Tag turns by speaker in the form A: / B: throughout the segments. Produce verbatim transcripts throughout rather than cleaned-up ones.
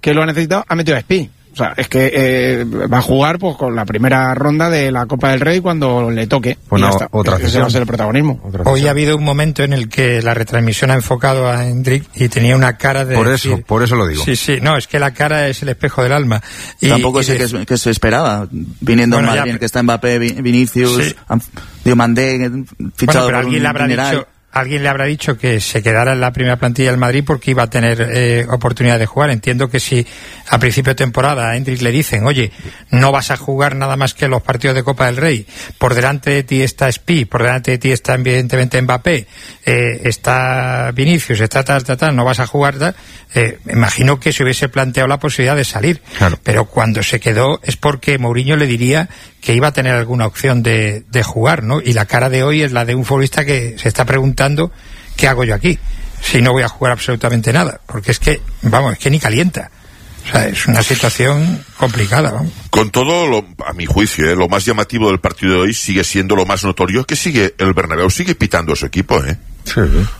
A: que lo ha necesitado, ha metido a Espi. O sea, es que eh, va a jugar pues con la primera ronda de la Copa del Rey cuando le toque.
B: Bueno, y otra
A: ese va a ser el protagonismo.
C: Hoy ha habido un momento en el que la retransmisión ha enfocado a Hendrik y tenía una cara de...
B: Por eso, decir, por eso lo digo.
C: Sí, sí, no, es que la cara es el espejo del alma.
D: Y, Tampoco y sé de... que, que se esperaba, viniendo bueno, más bien que está Mbappé, Vinicius, sí. Diomandé, fichado
C: bueno, pero alguien le habrá dicho... Alguien le habrá dicho que se quedara en la primera plantilla del Madrid porque iba a tener eh, oportunidad de jugar. Entiendo que si a principio de temporada a Hendrik le dicen, oye, no vas a jugar nada más que los partidos de Copa del Rey, por delante de ti está Spi, por delante de ti está evidentemente Mbappé, eh, está Vinicius, está tal, tal, tal, no vas a jugar, tal, eh, me imagino que se hubiese planteado la posibilidad de salir. Claro. Pero cuando se quedó es porque Mourinho le diría que iba a tener alguna opción de, de jugar, ¿no? Y la cara de hoy es la de un futbolista que se está preguntando ¿qué hago yo aquí? Si no voy a jugar absolutamente nada, porque es que, vamos, es que ni calienta. O sea, es una situación complicada, vamos.
E: Con todo, lo, a mi juicio, ¿eh? lo más llamativo del partido de hoy sigue siendo lo más notorio, que sigue el Bernabéu sigue pitando a su equipo, ¿eh? Sí.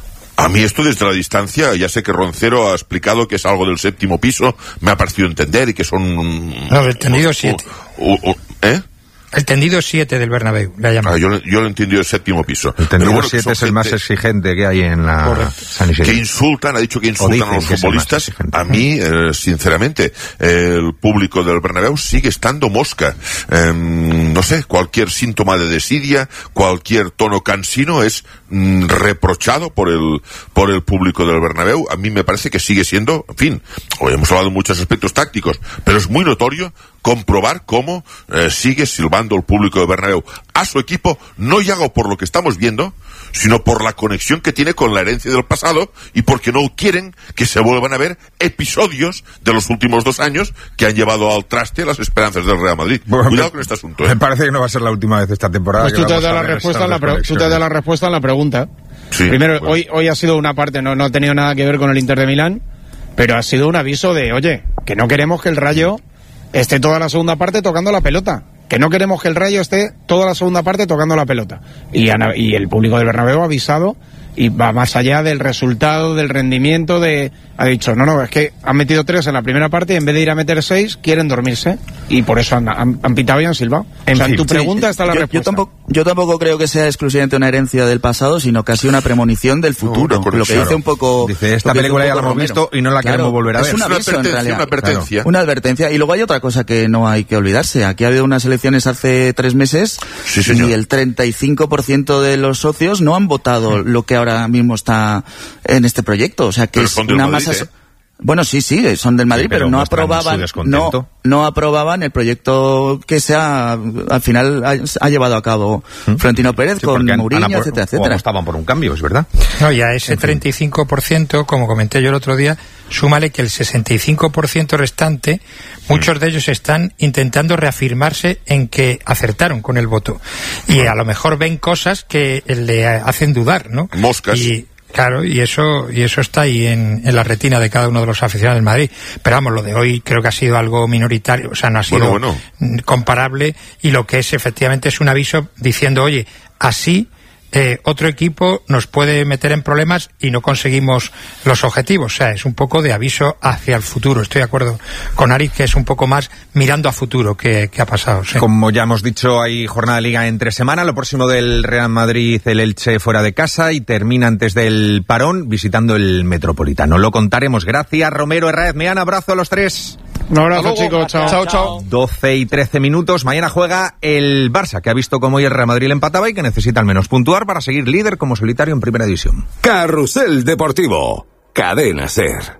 E: A mí esto desde la distancia, ya sé que Roncero ha explicado que es algo del séptimo piso, me ha parecido entender y que son...
C: No, del tendido siete.
E: ¿Eh?
C: El tendido siete del Bernabéu, le ha llamado.
E: Ah, yo, yo lo he entendido el séptimo piso.
B: El tendido siete bueno, es el más exigente que hay en la
E: Correcto. San Isidro. Que insultan, ha dicho que insultan a los futbolistas. A mí, eh, sinceramente, eh, el público del Bernabéu sigue estando mosca. Eh, no sé, cualquier síntoma de desidia, cualquier tono cansino es mm, reprochado por el, por el público del Bernabéu. A mí me parece que sigue siendo, en fin, hoy hemos hablado de muchos aspectos tácticos, pero es muy notorio comprobar cómo eh, sigue silbando el público de Bernabéu a su equipo, no ya por lo que estamos viendo, sino por la conexión que tiene con la herencia del pasado y porque no quieren que se vuelvan a ver episodios de los últimos dos años que han llevado al traste las esperanzas del Real Madrid. Bueno, cuidado me, con este asunto. ¿eh?
B: Me parece que no va a ser la última vez esta temporada.
A: Pues tú te, das la respuesta la pre- tú te das la respuesta a la pregunta. Sí, Primero, bueno. hoy, hoy ha sido una parte, no, no ha tenido nada que ver con el Inter de Milán, pero ha sido un aviso de, oye, que no queremos que el Rayo esté toda la segunda parte tocando la pelota. Que no queremos que el Rayo esté toda la segunda parte tocando la pelota. Y, y el público del Bernabéu ha avisado y va más allá del resultado, del rendimiento, de ha dicho, no, no, es que han metido tres en la primera parte y en vez de ir a meter seis, quieren dormirse. Y por eso han, han, han pitado y han silbado. En o sea, fin, en tu pregunta sí, está la
D: yo,
A: respuesta.
D: Yo tampoco, yo tampoco creo que sea exclusivamente una herencia del pasado, sino casi una premonición del futuro. No, lo que dice un poco...
B: Dice, esta película ya la hemos visto y no la claro, queremos volver a ver.
D: Es una,
E: aviso, una, advertencia, una advertencia.
D: Claro. Una advertencia. Y luego hay otra cosa que no hay que olvidarse. Aquí ha habido unas elecciones hace tres meses
E: sí,
D: y el treinta y cinco por ciento de los socios no han votado lo que ahora mismo está en este proyecto. O sea, que
E: pero
D: es una
E: Madrid,
D: masa...
E: ¿eh?
D: Bueno, sí, sí, son del Madrid, sí, pero, pero no aprobaban no, no aprobaban el proyecto que se ha, al final ha, ha llevado a cabo ¿Mm? Florentino Pérez sí, con Mourinho, por, etcétera, etcétera.
B: Estaban por un cambio, es verdad.
C: No, y a ese treinta y cinco por ciento, como comenté yo el otro día, súmale que el sesenta y cinco por ciento restante, muchos de ellos están intentando reafirmarse en que acertaron con el voto. Y a lo mejor ven cosas que le hacen dudar, ¿no?
E: Moscas.
C: Y, Claro, y eso y eso está ahí en, en la retina de cada uno de los aficionados del Madrid. Pero vamos, lo de hoy creo que ha sido algo minoritario, o sea, no ha sido
E: bueno, bueno.
C: comparable, y lo que es efectivamente es un aviso diciendo, oye, así eh, otro equipo nos puede meter en problemas y no conseguimos los objetivos. O sea, es un poco de aviso hacia el futuro. Estoy de acuerdo con Ari, que es un poco más mirando a futuro que, que ha pasado. ¿Sí?
B: Como ya hemos dicho, hay jornada de Liga entre semana. Lo próximo del Real Madrid, el Elche fuera de casa, y termina antes del parón visitando el Metropolitano. Lo contaremos. Gracias, Romero, Herrera, Meana. Abrazo a los tres.
A: Un abrazo, chicos. Chao, chao, chao.
B: doce y trece minutos. Mañana juega el Barça, que ha visto cómo hoy el Real Madrid le empataba y que necesita al menos puntuar para seguir líder como solitario en Primera División.
F: Carrusel Deportivo. Cadena SER.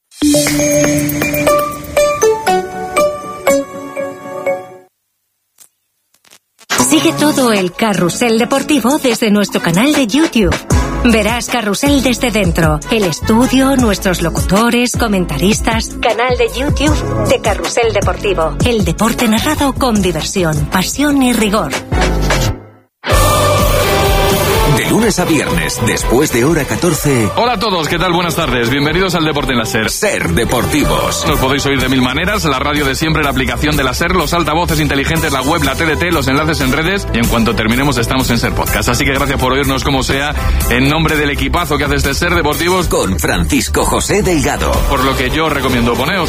G: Sigue todo el Carrusel Deportivo desde nuestro canal de YouTube. Verás Carrusel desde dentro, el estudio, nuestros locutores, comentaristas. Canal de YouTube de Carrusel Deportivo. El deporte narrado con diversión, pasión y rigor.
F: De lunes a viernes, después de hora catorce.
H: Hola a todos, ¿qué tal? Buenas tardes. Bienvenidos al Deporte en la SER.
F: SER Deportivos.
H: Nos podéis oír de mil maneras: la radio de siempre, la aplicación de la SER, los altavoces inteligentes, la web, la T D T, los enlaces en redes, y en cuanto terminemos estamos en SER Podcast. Así que gracias por oírnos como sea, en nombre del equipazo que hace este SER Deportivos,
F: con Francisco José Delgado.
H: Por lo que yo recomiendo, poneos